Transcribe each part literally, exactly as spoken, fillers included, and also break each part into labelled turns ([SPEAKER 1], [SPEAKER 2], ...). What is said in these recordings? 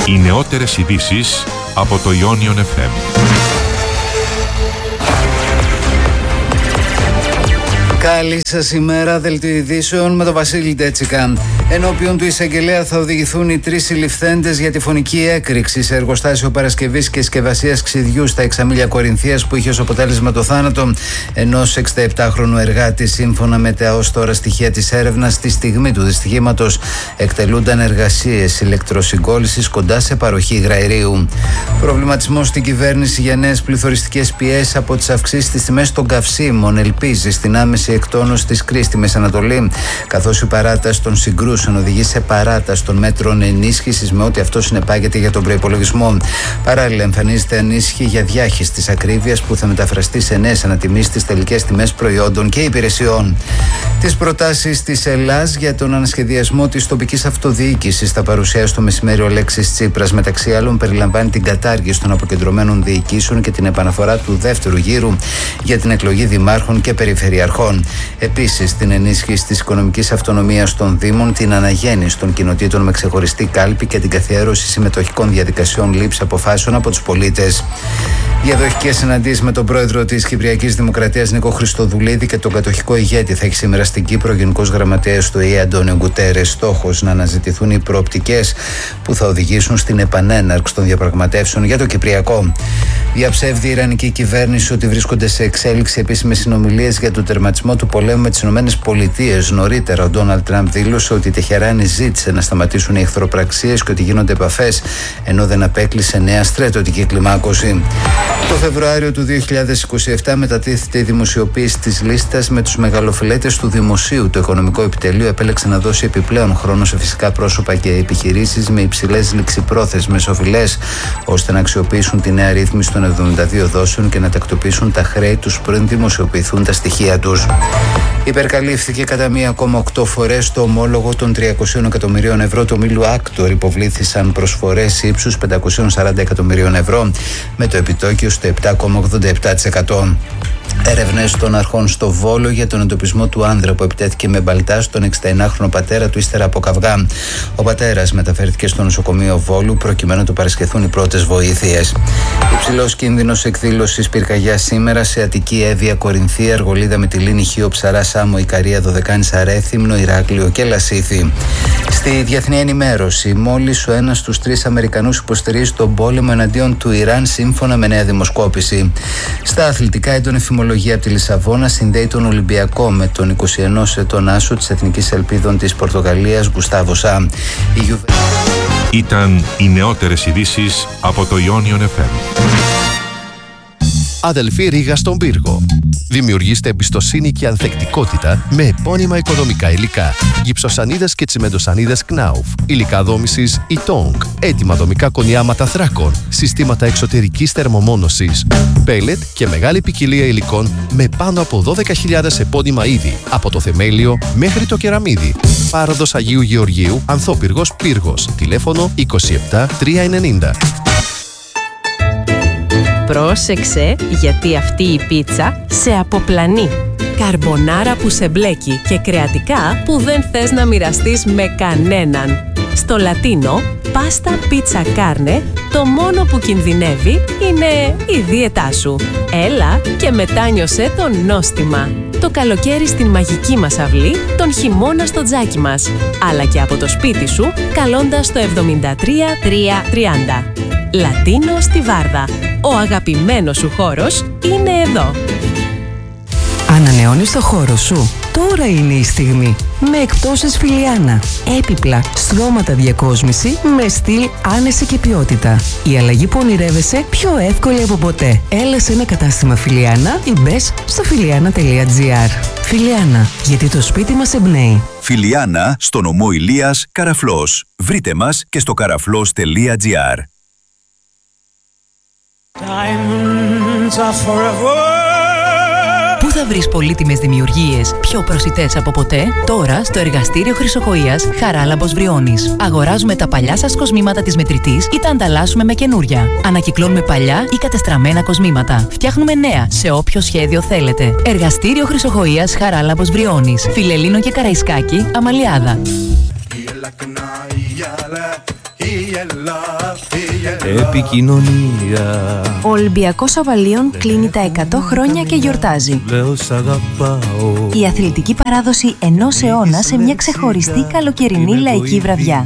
[SPEAKER 1] Οι νεότερες ειδήσεις από το Ionion εφ εμ.
[SPEAKER 2] Καλή σας ημέρα, δελτίο ειδήσεων με τον Βασίλη Ντέτσικα. Ενώπιον του εισαγγελέα θα οδηγηθούν οι τρεις συλληφθέντες για τη φωνική έκρηξη σε εργοστάσιο παρασκευής και συσκευασίας ξυδιού στα Εξαμήλια Κορινθίας που είχε ως αποτέλεσμα το θάνατο ενός εξηνταεπτάχρονου εργάτη. Σύμφωνα με τα ως τώρα στοιχεία της έρευνας, στη στιγμή του δυστυχήματος εκτελούνταν εργασίες ηλεκτροσυγκόλλησης κοντά σε παροχή υγραερίου. Προβληματισμός στην κυβέρνηση για νέες πληθωριστικές πιέσεις από τις αυξήσεις στις τιμές των καυσίμων ελπίζει στην άμεση εκτόνωση της κρίσης στη Μέση Ανατολή, καθώς η παράταση των συγκρούσεων οδηγεί σε παράταση των μέτρων ενίσχυσης με ό,τι αυτό συνεπάγεται για τον προϋπολογισμό. Παράλληλα, εμφανίζεται ανήσυχη για διάχυση της ακρίβειας που θα μεταφραστεί σε νέες ανατιμήσεις στις τελικές τιμές προϊόντων και υπηρεσιών. Τις προτάσεις της Ελλάς για τον ανασχεδιασμό της τοπικής αυτοδιοίκησης θα παρουσιάσει το μεσημέρι ο Αλέξης Τσίπρας. Μεταξύ άλλων, περιλαμβάνει την κατάργηση των αποκεντρωμένων διοικήσεων και την επαναφορά του δεύτερου γύρου για την εκλογή δημάρχων και περιφερειαρχών. Επίσης, την ενίσχυση της οικονομικής αυτονομίας των Δήμων, την αναγέννηση των κοινοτήτων με ξεχωριστή κάλπη και την καθιέρωση συμμετοχικών διαδικασιών λήψης αποφάσεων από τους πολίτες. Διαδοχικές συναντήσεις με τον πρόεδρο της Κυπριακής Δημοκρατίας Νίκο Χριστοδουλίδη και τον κατοχικό ηγέτη θα έχει σήμερα στην Κύπρο ο Γενικός Γραμματέας του ΟΗΕ Αντώνιο Γκουτέρες. Στόχος να αναζητηθούν οι προοπτικές που θα οδηγήσουν στην επανέναρξη των διαπραγματεύσεων για το Κυπριακό. Διαψεύδει η Ιρανική κυβέρνηση ότι βρίσκονται σε εξέλιξη επίσημες συνομιλίες για τον τερματισμό του πολέμου με τις ΗΠΑ. Νωρίτερα, ο Ντόναλντ Τραμπ δήλωσε ότι η Τεχεράνη ζήτησε να σταματήσουν οι εχθροπραξίες και ότι γίνονται επαφές, ενώ δεν απέκλεισε νέα στρατιωτική κλιμάκωση. Το Φεβρουάριο του δύο χιλιάδες είκοσι επτά μετατίθεται η δημοσιοποίηση της λίστας με τους μεγαλοφιλέτες του δημοσίου. Το Οικονομικό Επιτελείο επέλεξε να δώσει επιπλέον χρόνο σε φυσικά πρόσωπα και επιχειρήσεις με υψηλές ληξιπρόθεσμες οφειλές, ώστε να αξιοποιήσουν τη νέα ρύθμιση των εβδομήντα δύο δόσεων και να τακτοποιήσουν τα χρέη τους πριν δημοσιοποιηθούν τα στοιχεία τους. Υπερκαλύφθηκε κατά μία κόμμα οκτώ φορές το ομόλογο των τριακοσίων εκατομμυρίων ευρώ του ομίλου Άκτορ. Υποβλήθησαν προσφορές ύψους πεντακόσια σαράντα εκατομμυρίων ευρώ με το επιτόκιο στο επτά κόμμα ογδόντα επτά τοις εκατό. Έρευνες των αρχών στο Βόλο για τον εντοπισμό του άνδρα που επιτέθηκε με μπαλτά στον εξηνταενάχρονο πατέρα του ύστερα από καυγά. Ο πατέρας μεταφέρθηκε στο νοσοκομείο Βόλου προκειμένου να του παρασχεθούν οι πρώτες βοήθειες. Υψηλός κίνδυνος εκδήλωσης πυρκαγιάς σήμερα σε Αττική, Εύβοια, Κορινθία, Αργολίδα, Μυτιλήνη, Χίο, Ψαρά, Σάμο, Ικαρία, Δωδεκάνησα, Ρέθυμνο, Ηράκλειο και Λασίθι. Στη διεθνή ενημέρωση, μόλις ο ένας στους τρεις Αμερικανούς υποστηρίζει τον πόλεμο εναντίον του Ιράν, σύμφωνα με νέα δημοσκόπηση. Στα αθλητικά, έντονη φημολογία από τη Λισαβόνα συνδέει τον Ολυμπιακό με τον είκοσι ενός ετών άσο της Εθνικής Ελπίδων της Πορτογαλίας, Γκουστάβο Σα. Γιουβε...
[SPEAKER 1] Ήταν οι νεότερες ειδήσεις από το Ionion εφ εμ.
[SPEAKER 3] Αδελφή Ρήγα στον πύργο. Δημιουργήστε εμπιστοσύνη και ανθεκτικότητα με επώνυμα οικοδομικά υλικά. Γυψοσανίδες και τσιμεντοσανίδες Knauf. Υλικά δόμησης Itong. Έτοιμα δομικά κονιάματα θράκων. Συστήματα εξωτερικής θερμομόνωσης. Πέλετ και μεγάλη ποικιλία υλικών με πάνω από δώδεκα χιλιάδες επώνυμα είδη. Από το θεμέλιο μέχρι το κεραμίδι. Πάροδος Αγίου Γεωργίου, Ανθόπυργος Πύργος. Τηλέφωνο είκοσι επτά τριακόσια ενενήντα.
[SPEAKER 4] Πρόσεξε, γιατί αυτή η πίτσα σε αποπλανεί. Καρμπονάρα που σε μπλέκει και κρεατικά που δεν θες να μοιραστείς με κανέναν. Στο Λατίνο, πάστα πίτσα κάρνε, το μόνο που κινδυνεύει είναι η δίαιτά σου. Έλα και μετάνιωσέ το νόστιμα. Το καλοκαίρι στην μαγική μας αυλή, τον χειμώνα στο τζάκι μας. Αλλά και από το σπίτι σου, καλώντας το εβδομήντα τρία τριακόσια τριάντα. Λατίνο στη Βάρδα. Ο αγαπημένος σου χώρος είναι εδώ.
[SPEAKER 5] Ανανεώνεις το χώρο σου. Τώρα είναι η στιγμή. Με εκπτώσεις Φιλιάνα. Έπιπλα, στρώματα διακόσμηση με στυλ, άνεση και ποιότητα. Η αλλαγή που ονειρεύεσαι πιο εύκολη από ποτέ. Έλα σε ένα κατάστημα Φιλιάνα ή μπες στο φιλιάνα τελεία τζι άρ. Φιλιάνα, γιατί το σπίτι μας εμπνέει.
[SPEAKER 6] Φιλιάνα, στο νομό Ηλίας, Καραφλός. Βρείτε μας και στο καραφλός τελεία τζι άρ.
[SPEAKER 5] Πού θα βρεις πολύτιμες δημιουργίες πιο προσιτές από ποτέ? Τώρα στο εργαστήριο Χρυσοχοΐας Χαράλαμπος Βριώνης. Αγοράζουμε τα παλιά σας κοσμήματα της μετρητής ή τα ανταλλάσσουμε με καινούρια. Ανακυκλώνουμε παλιά ή κατεστραμμένα κοσμήματα. Φτιάχνουμε νέα σε όποιο σχέδιο θέλετε. Εργαστήριο Χρυσοχοΐας Χαράλαμπος Βριώνης. Φιλελλήνο και Καραϊσκάκη, Αμαλιάδα.
[SPEAKER 7] Επικοινωνία.
[SPEAKER 8] Ο Ολυμπιακός Αβαλίων κλείνει τα εκατό χρόνια και γιορτάζει. Η αθλητική παράδοση ενός αιώνα σε μια ξεχωριστή καλοκαιρινή λαϊκή βραδιά.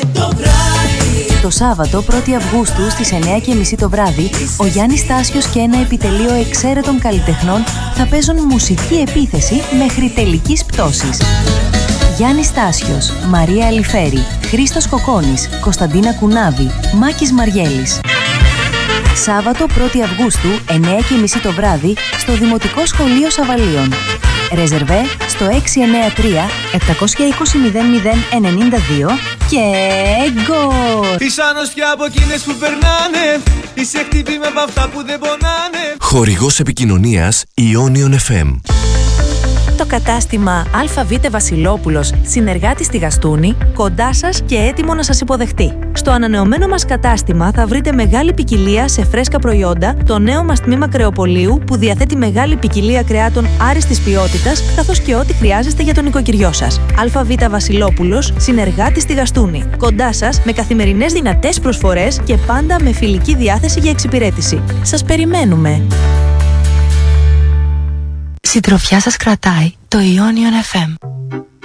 [SPEAKER 8] Το Σάββατο πρώτη Αυγούστου στις εννιά και μισή το βράδυ, ο Γιάννης Στάσιος και ένα επιτελείο εξαίρετων καλλιτεχνών θα παίζουν μουσική επίθεση μέχρι τελικής πτώσης. Γιάννης Στάσιος, Μαρία Αλιφέρη, Χρήστος Κοκόνης, Κωνσταντίνα Κουνάβη, Μάκης Μαριέλης. Σάββατο πρώτη Αυγούστου, εννιά και μισή το βράδυ, στο Δημοτικό Σχολείο Σαβαλίων. Ρεζερβέ στο έξι εννιά τρία επτά είκοσι μηδέν μηδέν ενενήντα δύο και γκολ!
[SPEAKER 7] Είσαι άνοστια από εκείνες που περνάνε, είσαι χτύπημα από αυτά που δεν πονάνε.
[SPEAKER 9] Χορηγός επικοινωνίας Ionion εφ εμ.
[SPEAKER 4] Το κατάστημα ΑΒ Βασιλόπουλος, συνεργάτη στη Γαστούνη, κοντά σας και έτοιμο να σας υποδεχτεί. Στο ανανεωμένο μας κατάστημα θα βρείτε μεγάλη ποικιλία σε φρέσκα προϊόντα, το νέο μας τμήμα κρεοπολίου που διαθέτει μεγάλη ποικιλία κρεάτων άριστης ποιότητας, καθώς και ό,τι χρειάζεστε για τον νοικοκυριό σας. ΑΒ Βασιλόπουλος, συνεργάτη στη Γαστούνη. Κοντά σας με καθημερινές δυνατές προσφορές και πάντα με φιλική διάθεση για εξυπηρέτηση. Σας περιμένουμε!
[SPEAKER 8] Συντροφιά σας κρατάει το Ionion εφ εμ.